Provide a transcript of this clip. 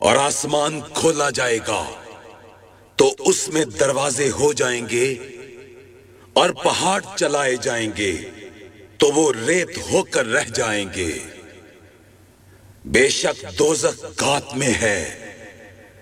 और आसमान खोला जाएगा तो उसमें दरवाजे हो जाएंगे और पहाड़ चलाए जाएंगे तो वो रेत होकर रह जाएंगे। बेशक दोज़ख गात में है